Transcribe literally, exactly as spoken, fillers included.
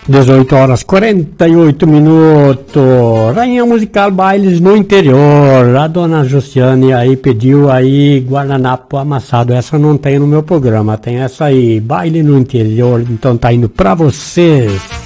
dezoito horas quarenta e oito minutos. Rainha musical Bailes no Interior. A dona Justiane aí pediu aí guardanapo amassado. Essa não tem no meu programa, tem essa aí, Baile no Interior. Então tá indo pra vocês.